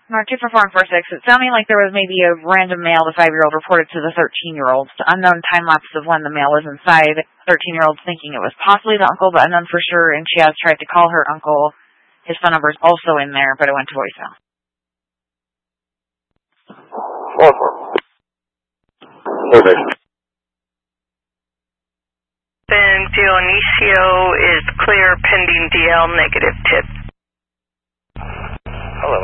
Mark 2 for 4 and 4 6. It's sounding like there was maybe a random male, the 5-year-old, reported to the 13-year-old. Unknown time lapse of when the male was inside. 13-year-old thinking it was possibly the uncle, but unknown for sure, and she has tried to call her uncle. His phone number is also in there, but it went to voicemail. 4-4. Then Dionisio is clear pending DL negative tip. Hello.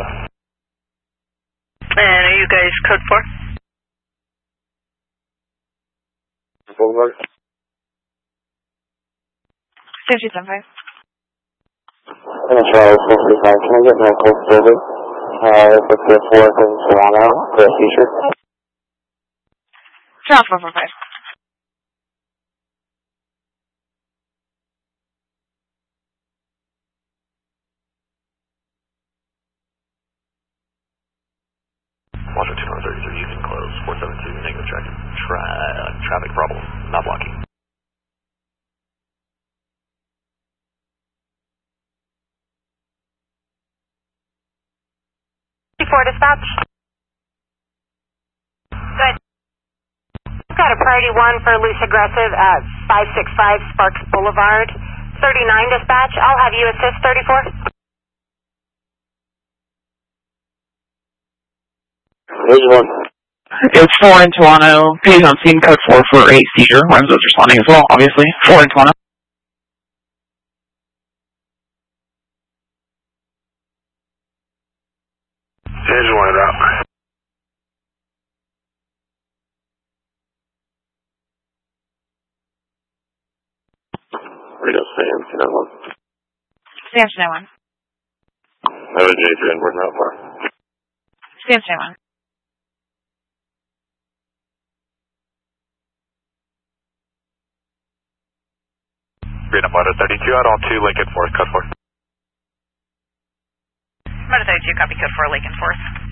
And are you guys code 4? Boulevard. Station 75. I'm going to try 65. Can I get my cold service? With the 4 in Toronto for a t-shirt? Charles 445. Washington 233, you can close. 472, negative traffic problem, not blocking. Dispatch. Good. I've got a priority 1 for loose aggressive at 565 Sparks Boulevard. 39 dispatch. I'll have you assist 34. Here's 1. It's 4 in Toronto. Pays on scene code 4 for a seizure. Remzo's responding as well, obviously. 4 in Toronto. Here's 1 out. Rito Sam, 291. Station 91. I have a J3 inboard, not far. Station 91. Freedom Motor 32 out on 2 Lincoln Forest, code 4. Motor 32, copy code 4 Lincoln Forest.